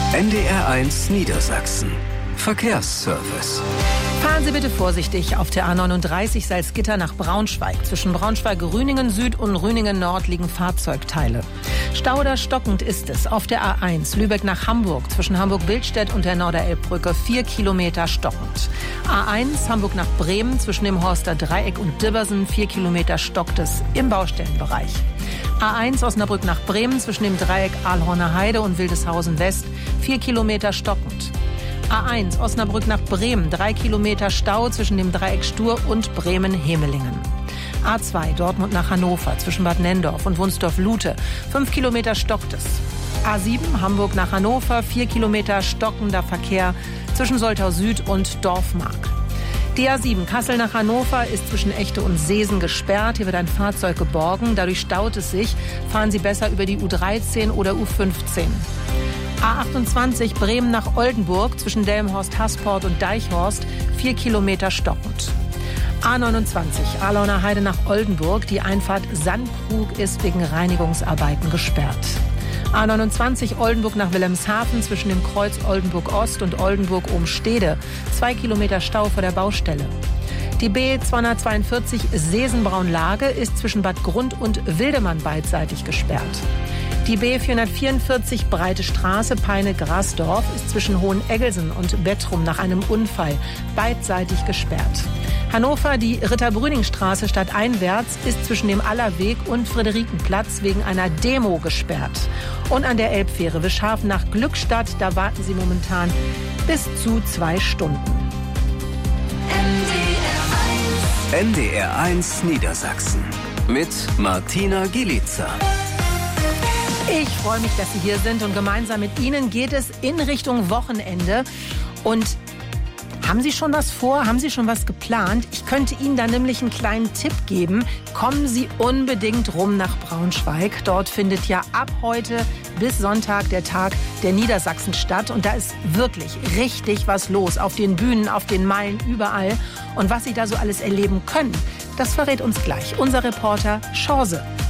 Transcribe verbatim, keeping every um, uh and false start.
N D R eins Niedersachsen. Verkehrsservice. Fahren Sie bitte vorsichtig auf der A neununddreißig Salzgitter nach Braunschweig. Zwischen Braunschweig-Rüningen Süd und Rüningen Nord liegen Fahrzeugteile. Stau oder stockend ist es auf der A eins Lübeck nach Hamburg. Zwischen Hamburg-Bildstedt und der Norderelbbrücke vier Kilometer stockend. A eins Hamburg nach Bremen zwischen dem Horster Dreieck und Dibbersen vier Kilometer stockt es im Baustellenbereich. A eins Osnabrück nach Bremen zwischen dem Dreieck Ahlhorner Heide und Wildeshausen West vier Kilometer stockend. A eins Osnabrück nach Bremen, drei Kilometer Stau zwischen dem Dreieck Stur und Bremen-Hemelingen. A zwei Dortmund nach Hannover zwischen Bad Nenndorf und Wunsdorf-Lute, fünf Kilometer stockt es. A sieben Hamburg nach Hannover, vier Kilometer stockender Verkehr zwischen Soltau Süd und Dorfmark. Die A sieben Kassel nach Hannover ist zwischen Echte und Seesen gesperrt. Hier wird ein Fahrzeug geborgen. Dadurch staut es sich. Fahren Sie besser über die U dreizehn oder U fünfzehn. A achtundzwanzig Bremen nach Oldenburg zwischen Delmenhorst-Hasport und Deichhorst vier Kilometer stockend. A neunundzwanzig Ahlhorner Heide nach Oldenburg. Die Einfahrt Sandkrug ist wegen Reinigungsarbeiten gesperrt. A neunundzwanzig Oldenburg nach Wilhelmshaven zwischen dem Kreuz Oldenburg Ost und Oldenburg Ohm-Stede. Zwei Kilometer Stau vor der Baustelle. Die B zweihundertzweiundvierzig Sesenbraun-Lage ist zwischen Bad Grund und Wildemann beidseitig gesperrt. Die B vierhundertvierundvierzig Breite Straße Peine-Grasdorf ist zwischen Hoheneggelsen und Bettrum nach einem Unfall beidseitig gesperrt. Hannover, die Ritter-Brüning-Straße stadteinwärts ist zwischen dem Allerweg und Friederikenplatz wegen einer Demo gesperrt. Und an der Elbfähre Wischhafen nach Glückstadt, da warten Sie momentan bis zu zwei Stunden. N D R eins Niedersachsen mit Martina Gielitzer. Ich freue mich, dass Sie hier sind und gemeinsam mit Ihnen geht es in Richtung Wochenende. Und haben Sie schon was vor? Haben Sie schon was geplant? Ich könnte Ihnen da nämlich einen kleinen Tipp geben. Kommen Sie unbedingt rum nach Braunschweig. Dort findet ja ab heute bis Sonntag der Tag der Niedersachsen statt. Und da ist wirklich richtig was los. Auf den Bühnen, auf den Meilen, überall. Und was Sie da so alles erleben können, das verrät uns gleich unser Reporter Schorse.